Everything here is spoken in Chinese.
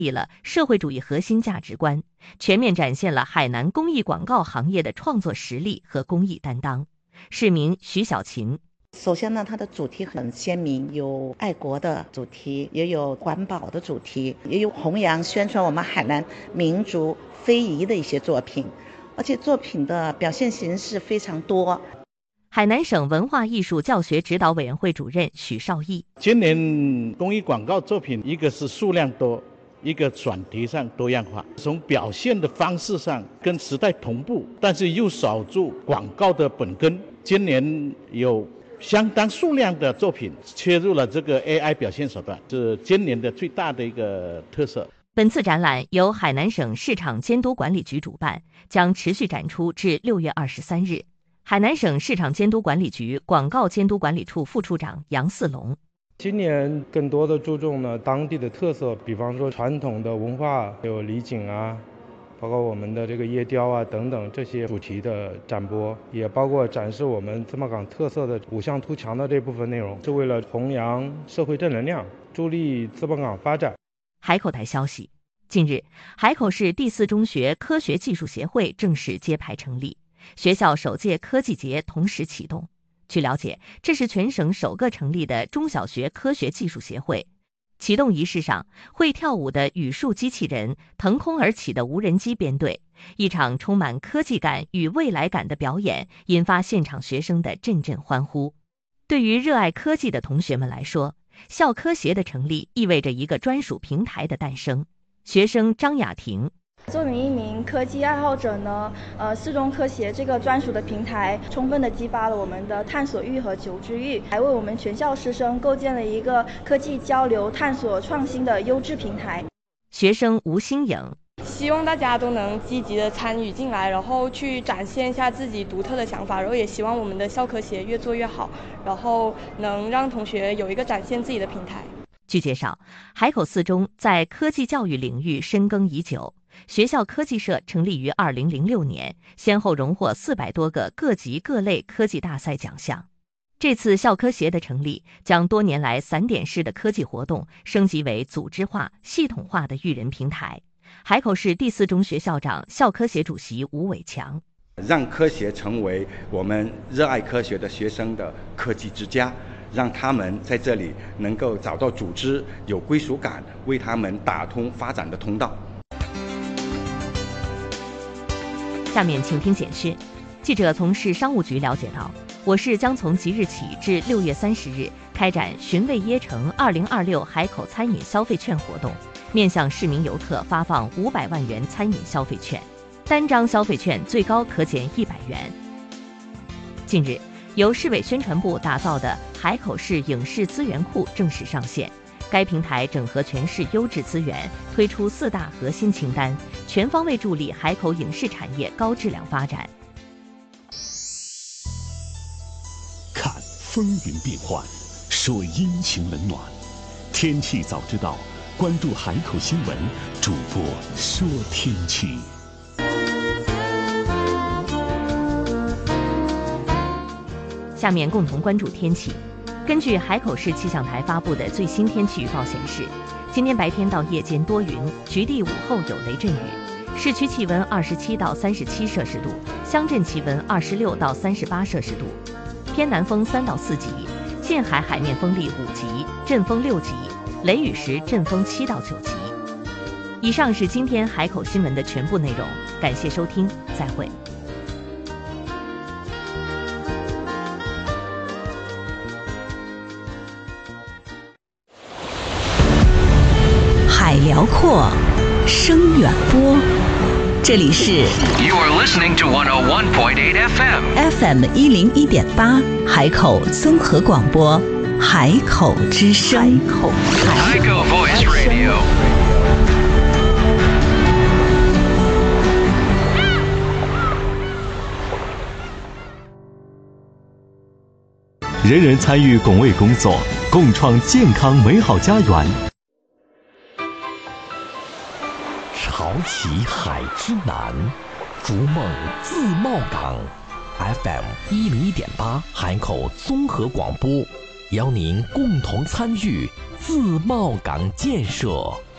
立了社会主义核心价值观，全面展现了海南公益广告行业的创作实力和公益担当。市民徐小琴。 首先呢，它的主题很鲜明，有爱国的主题，也有环保的主题，也有弘扬宣传我们海南民族非遗的一些作品，而且作品的表现形式非常多。 海南省文化艺术教学指导委员会主任许绍义， 今年公益广告作品，一个是数量多，一个选题上多样化，从表现的方式上跟时代同步，但是又守住广告的本根。今年有相当数量的作品切入了这个 AI 表现手段，是今年的最大的一个特色。 本次展览由海南省市场监督管理局主办，将持续展出至6月23日。海南省市场监督管理局广告监督管理处副处长杨四龙。 今年更多的注重了当地的特色，比方说传统的文化，有礼景啊，包括我们的这个夜雕啊等等这些主题的展播，也包括展示我们自贸港特色的五项图强的这部分内容，是为了弘扬社会正能量，助力自贸港发展。 海口台消息，近日，海口市第4中学科学技术协会正式揭牌成立，学校首届科技节同时启动。据了解，这是全省首个成立的中小学科学技术协会。启动仪式上，会跳舞的语数机器人，腾空而起的无人机编队，一场充满科技感与未来感的表演，引发现场学生的阵阵欢呼。对于热爱科技的同学们来说，校科协的成立意味着一个专属平台的诞生。学生张雅婷， 作为一名科技爱好者呢，4中科协这个专属的平台，充分的激发了我们的探索欲和求知欲，还为我们全校师生构建了一个科技交流、探索、创新的优质平台。 学生吴新颖， 希望大家都能积极的参与进来，然后去展现一下自己独特的想法，然后也希望我们的校科协越做越好，然后能让同学有一个展现自己的平台。 据介绍，海口4中在科技教育领域深耕已久，学校科技社成立于2006年，先后荣获400多个各级各类科技大赛奖项。这次校科协的成立，将多年来散点式的科技活动升级为组织化、系统化的育人平台。海口市第4中学校长、校科协主席吴伟强， 让科协成为我们热爱科学的学生的科技之家，让他们在这里能够找到组织，有归属感，为他们打通发展的通道。 下面请听简讯。记者从市商务局了解到，我市将从即日起至6月30日开展寻味椰城2026海口餐饮消费券活动，面向市民游客发放500万元餐饮消费券，单张消费券最高可减100元。近日，由市委宣传部打造的海口市影视资源库正式上线。该平台整合全市优质资源，推出4大核心清单，全方位助力海口影视产业高质量发展。 看风云变幻，说阴晴冷暖，天气早知道，关注海口新闻，主播说天气。 下面共同关注天气。根据海口市气象台发布的最新天气预报显示，今天白天到夜间多云，局地午后有雷阵雨，市区气温27到37摄氏度，乡镇气温26到38摄氏度，偏南风3到4级，近海海面风力5级，阵风6级，雷雨时阵风7到9级。以上是今天海口新闻的全部内容，感谢收听，再会。 海辽阔，声远播，这里是 You are listening to 101.8 FM101.8 海口综合广播，海口之声。 海口 Voice Radio。 人人参与拱卫工作，共创健康美好家园。 潮起海之南，逐梦自贸港。FM 101.8海口综合广播，邀您共同参与自贸港建设。